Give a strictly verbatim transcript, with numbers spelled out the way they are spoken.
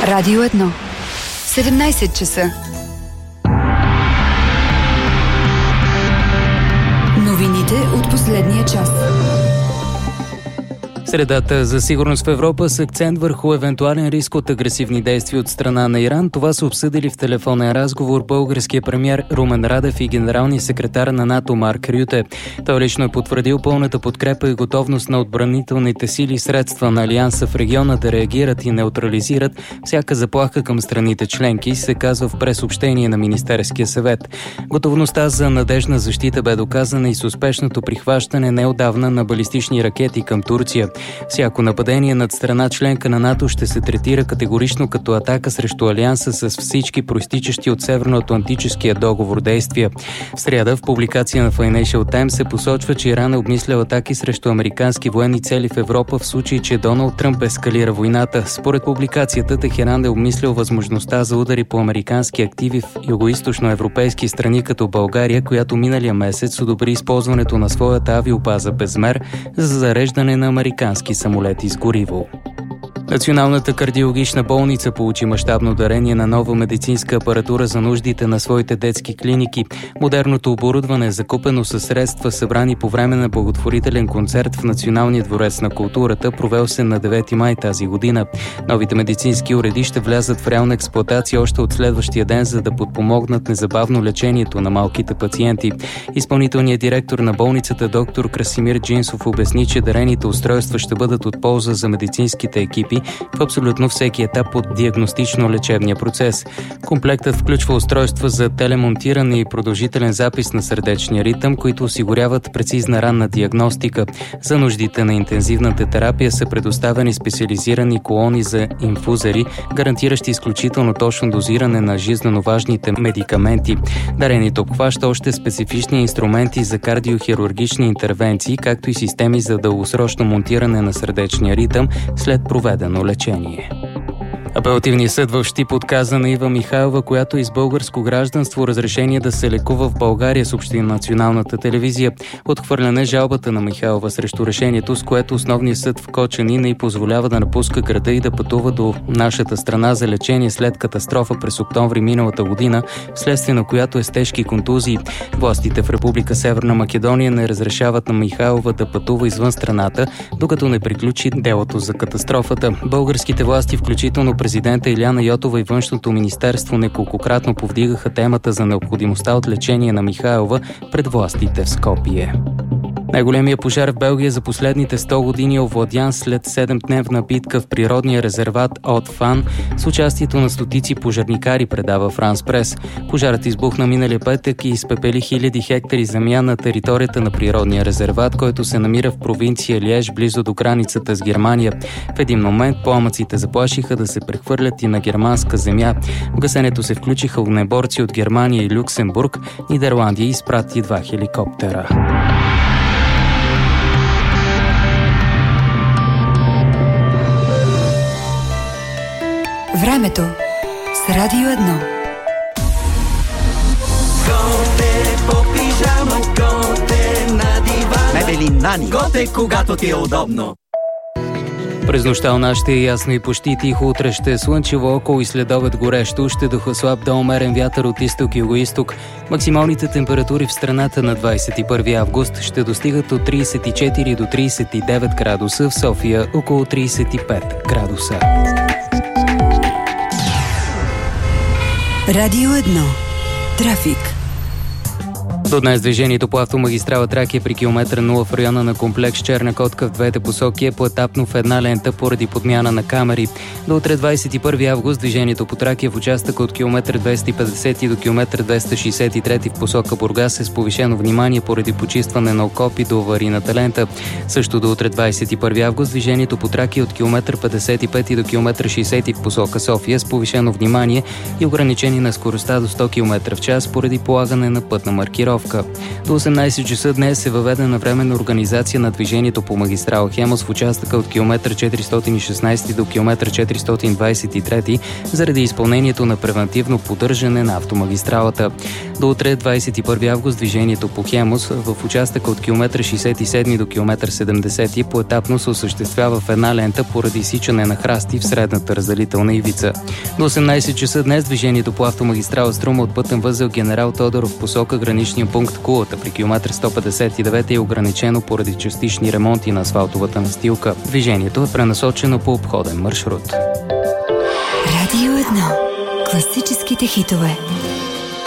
Радио едно. седемнайсет часа. Новините от последния час. Средата за сигурност в Европа с акцент върху евентуален риск от агресивни действия от страна на Иран. Това са обсъдили в телефонен разговор българския премиер Румен Радев и генералния секретар на НАТО Марк Рюте. Той лично е потвърдил пълната подкрепа и готовност на отбранителните сили и средства на Алианса в региона да реагират и неутрализират всяка заплаха към страните членки, се казва в пресъобщение на Министерския съвет. Готовността за надежна защита бе доказана и с успешното прихващане неотдавна на балистични ракети към Турция. Всяко нападение над страна членка на НАТО ще се третира категорично като атака срещу Алианса с всички проистичащи от Северноатлантическия договор действия. В сряда в публикация на Financial Times се посочва, че Иран е обмислял атаки срещу американски военни цели в Европа в случай, че Доналд Тръмп ескалира войната. Според публикацията, Техеран е обмислял възможността за удари по американски активи в югоизточноевропейски страни като България, която миналия месец одобри използването на своята авиобаза Безмер за зареждане на американски самолети с гориво. Националната кардиологична болница получи мащабно дарение на нова медицинска апаратура за нуждите на своите детски клиники. Модерното оборудване е закупено със средства, събрани по време на благотворителен концерт в Националния дворец на културата, провел се на девети май тази година. Новите медицински уреди ще влязат в реална експлоатация още от следващия ден, за да подпомогнат незабавно лечението на малките пациенти. Изпълнителният директор на болницата доктор Красимир Джинсов обясни, че дарените устройства ще бъдат от полза за медицинските екипи в абсолютно всеки етап от диагностично-лечебния процес. Комплектът включва устройства за телемонтиране и продължителен запис на сърдечния ритъм, които осигуряват прецизна ранна диагностика. За нуждите на интензивната терапия са предоставени специализирани колони за инфузери, гарантиращи изключително точно дозиране на жизнено важните медикаменти. Дарението обхваща още специфични инструменти за кардиохирургични интервенции, както и системи за дългосрочно монтиране на сърдечния ритъм след проведено лечение. Апелативният съд в Щип отказа на Ива Михайлова, която е с българско гражданство, разрешение да се лекува в България, съобщи на националната телевизия. Отхвърляне е жалбата на Михайлова срещу решението, с което основният съд в Кочани не й позволява да напуска града и да пътува до нашата страна за лечение след катастрофа през октомври миналата година, вследствие на която е с тежки контузии. Властите в Република Северна Македония не разрешават на Михайлова да пътува извън страната, докато не приключи делото за катастрофата. Българските власти, включително президента Илияна Йотова и Външното министерство, неколкократно повдигаха темата за необходимостта от лечение на Михайлова пред властите в Скопие. Най-големият пожар в Белгия за последните сто години е овладян след седемдневна битка в природния резерват от Фан с участието на стотици пожарникари, предава Франс Прес. Пожарът избухна миналия петък и изпепели хиляди хектари земя на територията на природния резерват, който се намира в провинция Лиеж, близо до границата с Германия. В един момент пламъците заплашиха да се прехвърлят и на германска земя. В гасенето се включиха огнеборци от Германия и Люксембург. Нидерландия изпрати два хеликоптера. Времето с Радио едно. Готе по пижама, готе на дивана. Мебели Нани. Готе, когато ти е удобно. През нощта у нас ще е ясно и почти тихо. Утре ще е слънчево, около и следобед горещо. Ще духа слаб до умерен вятър от изток и югоизток. Максималните температури в страната на двадесет и първи август ще достигат от тридесет и четири до тридесет и девет градуса, в София около тридесет и пет градуса. Радио едно. Трафик. До днес движението по автомагистрала Тракия при километър нула в района на комплекс Черна котка в двете посоки е поетапно в една лента поради подмяна на камери. До утре двадесет и първи август движението по Тракия в участък от километър двеста и петдесет до километър двеста шестдесет и три в посока Бургас е с повишено внимание поради почистване на окопи до аварийната лента. Също до утре двадесет и първи август движението по Тракия от километър петдесет и пет до километър шестдесет в посока София с повишено внимание и ограничение на скоростта до сто километра в час поради полагане на пътна маркировка. подготовка. До осемнайсет часа днес е въведена временна организация на движението по магистрала Хемус в участъка от километър четиристотин и шестнайсети до километър четиристотин двайсет и трети заради изпълнението на превантивно поддържане на автомагистралата. До утре, двайсет и първи август, движението по Хемус в участъка от километър шейсет и седми до километър седемдесети поетапно се осъществява в една лента поради изсичане на храсти в средната разделителна ивица. До осемнайсет часа днес движението по автомагистрала Струма от пътен възел Генерал Тодоров посока граничния пункт Кулата при километър сто петдесет и девети е ограничено поради частични ремонти на асфалтовата настилка. Движението е пренасочено по обходен маршрут. Радио едно. Класическите хитове.